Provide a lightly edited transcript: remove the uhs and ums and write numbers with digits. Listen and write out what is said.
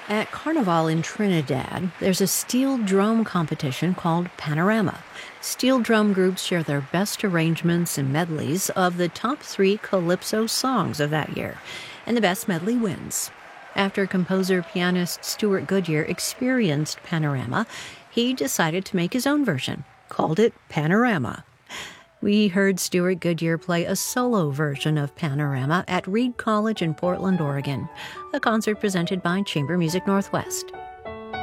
At Carnival in Trinidad, there's a steel drum competition called Panorama. Steel drum groups share their best arrangements and medleys of the top 3 calypso songs of that year, and the best medley wins. After composer-pianist Stuart Goodyear experienced Panorama, he decided to make his own version, called it Panorama. We heard Stuart Goodyear play a solo version of Panorama at Reed College in Portland, Oregon, a concert presented by Chamber Music Northwest.